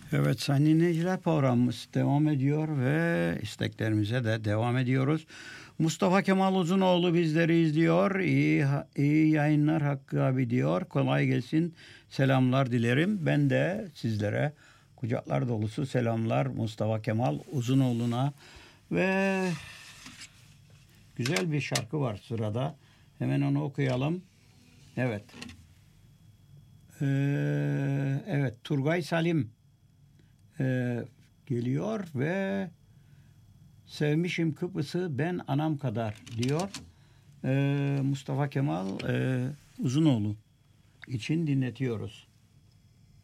Evet sayın dinleyiciler, programımız devam ediyor ve isteklerimize de devam ediyoruz. Mustafa Kemal Uzunoğlu bizleri izliyor. İyi yayınlar Hakkı abi diyor. Kolay gelsin. Selamlar dilerim. Ben de sizlere kucaklar dolusu selamlar Mustafa Kemal Uzunoğlu'na. Ve güzel bir şarkı var sırada. Hemen onu okuyalım. Evet. Evet, Turgay Salim geliyor ve sevmişim Kıbrıs'ı ben anam kadar diyor. Mustafa Kemal Uzunoğlu için dinletiyoruz.